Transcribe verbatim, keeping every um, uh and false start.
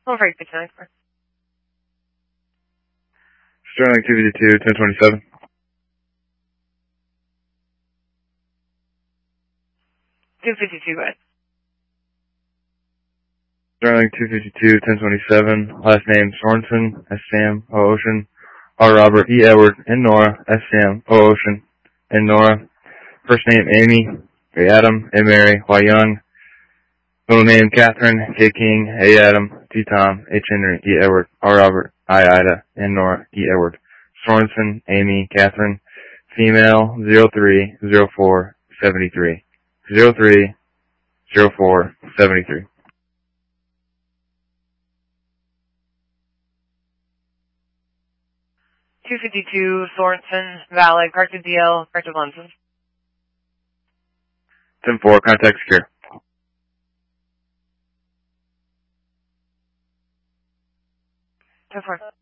One break, six nine four. Sterling two fifty-two, ten twenty-seven. two fifty-two, go ahead. Sterling two fifty-two, ten twenty-seven. Last name Sorensen, S. Sam, O. Ocean. R. Robert, E. Edward, N. Nora, S. Sam, O. Ocean, N. Nora. First name Amy, A. Adam, A. Mary, Y. Young. Middle name Catherine, K. King, A. Adam, T. Tom, H. Henry, E. Edward, R. Robert, I. Ida, N. Nora, E. Edward. Sorensen, Amy, Catherine. Female, zero three zero four seventy-three. zero three zero four seventy-three. two fifty-two, Sorensen, valid, corrected D L, corrected lenses. ten four, contact secure. ten four.